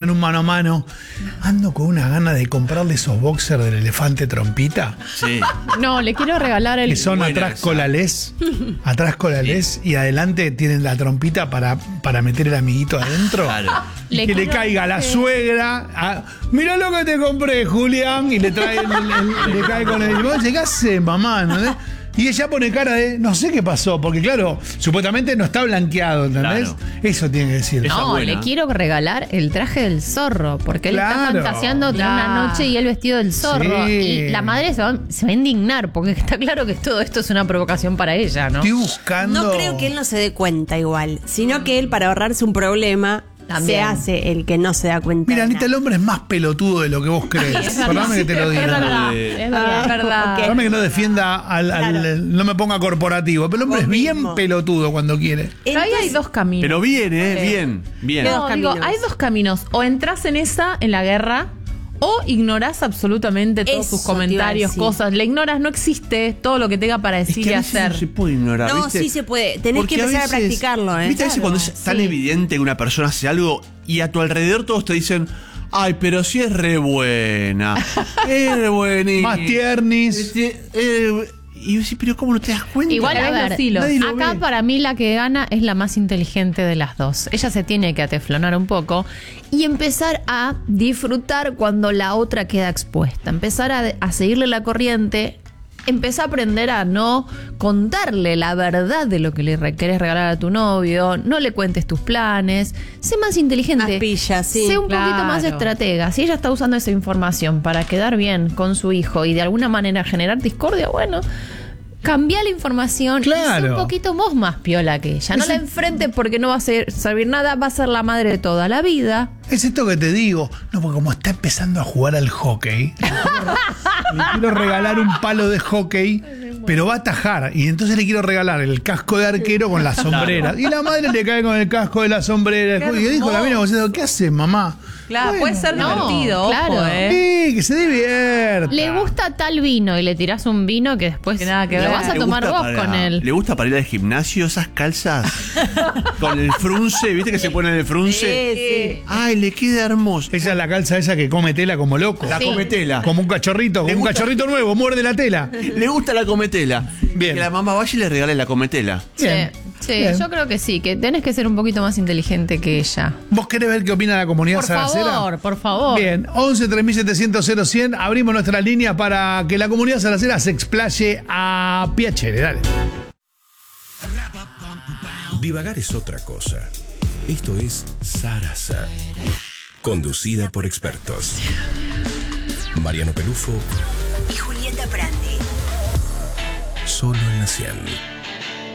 en un mano a mano. Ando con una gana de comprarle esos boxers del elefante trompita. Sí. No, le quiero regalar el... Que son Buena atrás esa. colalés. Atrás colalés y adelante tienen la trompita para meter el amiguito adentro. Claro. Le Que le quiero- caiga la suegra. Mirá lo que te compré, Julián. Y le trae le cae con el. Y vos decís, ¿qué hace, mamá? ¿No? Y ella pone cara de no sé qué pasó, porque claro, supuestamente no está blanqueado, ¿entendés? Claro. Eso tiene que decir. Esa No, buena. le quiero regalar el traje del zorro, porque él Claro. está fantaseando de una noche y él vestido del zorro. Sí. Y la madre se va a indignar, porque está claro que todo esto es una provocación para ella, ¿no? Estoy buscando. No creo que él no se dé cuenta igual, sino que él, para ahorrarse un problema, También. se hace el que no se da cuenta. Mira, de Anita, el nada. hombre es más pelotudo de lo que vos crees. Perdóname que te lo Es diga. verdad, Eh, es verdad. es verdad. Perdóname que no defienda no me ponga corporativo, pero el hombre Vos es bien mismo. pelotudo cuando quiere. Pero ahí hay Entonces, dos caminos. Pero bien, bien, bien. ¿Qué No, dos digo, caminos? hay dos caminos. O entras en la guerra, o ignorás absolutamente todos Eso sus te iba a comentarios, decir. cosas. Le ignoras, no existe todo lo que tenga para Es decir que y a veces hacer. no se puede ignorar, No, ¿viste? sí se puede. Tenés Porque que empezar a veces- practicarlo, ¿eh? ¿Viste? A veces Claro, cuando es tan sí. evidente que una persona hace algo y a tu alrededor todos te dicen, ay, pero sí es re buena. Es re buena. Más tiernis. Y yo sí, pero ¿cómo no te das cuenta? Igual, a Ves ver, los hilos. Nadie lo acá ve. para mí la que gana es la más inteligente de las dos. Ella se tiene que ateflonar un poco y empezar a disfrutar cuando la otra queda expuesta. Empezar a seguirle la corriente. Empezar a aprender a no contarle la verdad de lo que querés regalar a tu novio. No le cuentes tus planes. Sé más inteligente. Más pilla, sí, Sé un poquito claro. más estratega. Si ella está usando esa información para quedar bien con su hijo y de alguna manera generar discordia, bueno, cambia la información y Claro. sé un poquito vos más piola que ella. No la enfrentes porque no va a servir nada. Va a ser la madre de toda la vida. Es esto que te digo. No, porque como está empezando a jugar al hockey, le quiero regalar un palo de hockey, pero va a atajar. Y entonces le quiero regalar el casco de arquero con la sombrera. Y la madre le cae con el casco de la sombrera. Y dijo la mina, como diciendo, ¿qué hace, mamá? Claro, Bueno, puede ser no, divertido, claro. ojo, Sí, que se divierta. Le gusta tal vino y le tirás un vino que después Que nada que lo ver. vas a ¿Le tomar gusta vos con él. ¿Le gusta para ir al gimnasio esas calzas? Con el frunce, ¿viste que se pone el frunce? Sí. Ay, le queda hermoso. Esa es la calza esa que come tela como loco. La Sí. cometela. Como un cachorrito, Le como un gusta- cachorrito nuevo, muerde la tela. Le gusta la cometela. Bien. Que la mamá vaya y le regale la cometela. Bien. Sí, Bien. yo creo que sí, que tenés que ser un poquito más inteligente que ella. ¿Vos querés ver qué opina la comunidad Por saracera? favor, por favor. Bien, 11 3700 0100. Abrimos nuestra línea para que la comunidad saracera se explaye a Piacere. Dale. Divagar es otra cosa. Esto es Sarasa. Conducida por expertos. Mariano Pelufo y Julieta Prandi. solo en la 100.